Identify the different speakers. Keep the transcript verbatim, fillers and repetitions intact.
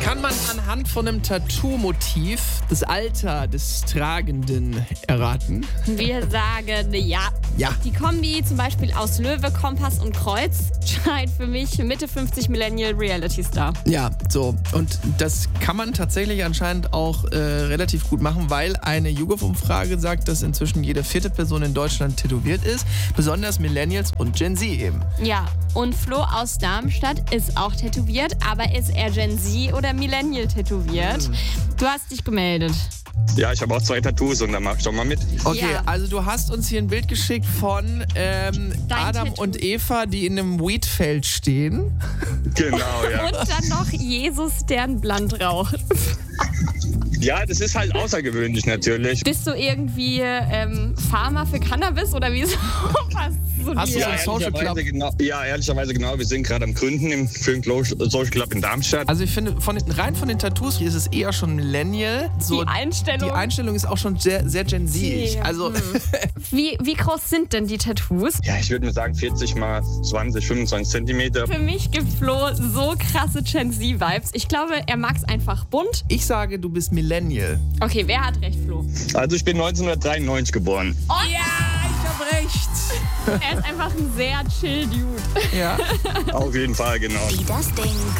Speaker 1: Kann man anhand von einem Tattoo-Motiv das Alter des Tragenden erraten?
Speaker 2: Wir sagen ja.
Speaker 1: Ja.
Speaker 2: Die Kombi zum Beispiel aus Löwe, Kompass und Kreuz schreit für mich Mitte fünfzig Millennial Reality Star.
Speaker 1: Ja, so. Und das kann man tatsächlich anscheinend auch äh, relativ gut machen, weil eine YouGov-Umfrage sagt, dass inzwischen jede vierte Person in Deutschland tätowiert ist. Besonders Millennials und Gen Z eben.
Speaker 2: Ja, und Flo aus Darmstadt ist auch tätowiert, aber ist er Gen Z oder Millennial tätowiert? Mhm. Du hast dich gemeldet.
Speaker 3: Ja, ich habe auch zwei Tattoos und da mach ich doch mal mit.
Speaker 1: Okay,
Speaker 2: Ja.
Speaker 1: also du hast uns hier ein Bild geschickt von ähm, Adam
Speaker 2: Tattoo.
Speaker 1: und Eva, die in einem Weedfeld stehen.
Speaker 3: Genau, ja.
Speaker 2: Und dann noch Jesus, der ein Blunt raucht.
Speaker 3: Ja, das ist halt außergewöhnlich natürlich.
Speaker 2: Bist du irgendwie ähm, Farmer für Cannabis oder wieso?
Speaker 1: Hast du
Speaker 3: Ja,
Speaker 1: so einen Social Club?
Speaker 3: ehrlicherweise genau, ja, ehrlicherweise genau. Wir sind gerade am Gründen im schönen Social Club in Darmstadt.
Speaker 1: Also ich finde, von den, rein von den Tattoos hier ist es eher schon Millennial. So,
Speaker 2: Die Einstellung.
Speaker 1: Die Einstellung ist auch schon sehr, sehr Gen Z-ig.
Speaker 2: Ja.
Speaker 1: Also
Speaker 2: Wie, wie groß sind denn die Tattoos?
Speaker 3: Ja, ich würde mal sagen vierzig mal zwanzig, fünfundzwanzig Zentimeter.
Speaker 2: Für mich gibt Flo so krasse Gen Z-Vibes. Ich glaube, er mag es einfach bunt.
Speaker 1: ich sage, du bist Millennial.
Speaker 2: Okay, wer hat recht, Flo?
Speaker 3: Also ich bin neunzehnhundertdreiundneunzig geboren.
Speaker 2: Oh,
Speaker 1: Ja, ich hab recht.
Speaker 2: er ist einfach ein sehr chill Dude.
Speaker 1: Ja.
Speaker 3: Auf jeden Fall, genau.
Speaker 4: Wie das Ding.